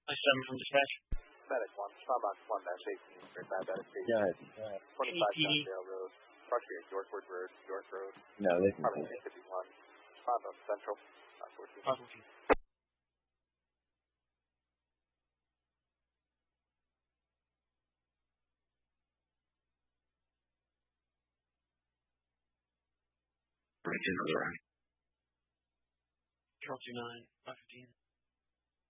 Nice 7 from dispatch. Medic 1, Starbox 1-18, bring back that station. Go ahead. 25 Scottsdale Road, approximately Yorkwood Road, York Road. No, they can Probably 51. 5 up Central, 514. 514. Right in on the right. Control 29, 515.